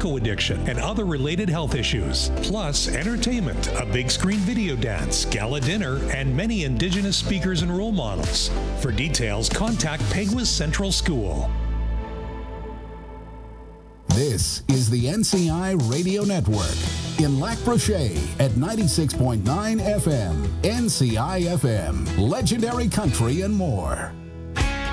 tobacco addiction, and other related health issues. Plus, entertainment, a big screen video dance, gala dinner, and many Indigenous speakers and role models. For details, contact Peguis Central School. This is the NCI Radio Network in Lac Brochet at 96.9 FM, NCI FM, legendary country and more.